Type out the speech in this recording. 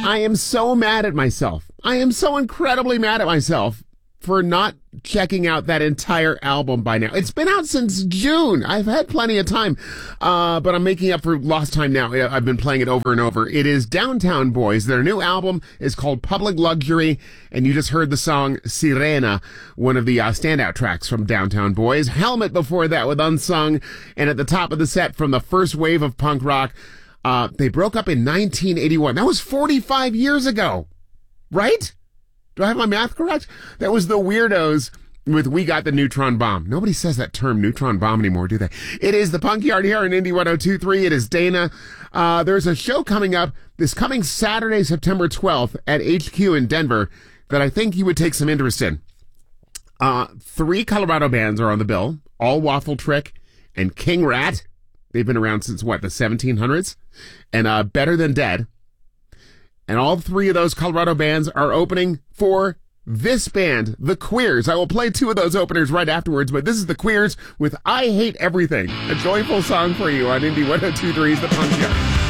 I am so mad at myself. I am so incredibly mad at myself for not checking out that entire album by now. It's been out since June. I've had plenty of time, but I'm making up for lost time now. I've been playing it over and over. It is Downtown Boys. Their new album is called Public Luxury, and you just heard the song Sirena, one of the standout tracks from Downtown Boys. Helmet before that with Unsung, and at the top of the set from the first wave of punk rock, they broke up in 1981. That was 45 years ago, right? Do I have my math correct? That was the Weirdos with We Got the Neutron Bomb. Nobody says that term neutron bomb anymore, do they? It is the Punk Yard here on Indie 102.3. It is Dana. There's a show coming up this coming Saturday, September 12th at HQ in Denver that I think you would take some interest in. 3 Colorado bands are on the bill. All Waffle Trick and King Rat. They've been around since, the 1700s? And Better Than Dead. And all 3 of those Colorado bands are opening for this band, The Queers. I will play 2 of those openers right afterwards, but this is The Queers with I Hate Everything. A joyful song for you on Indie 102.3's The Punk Yard.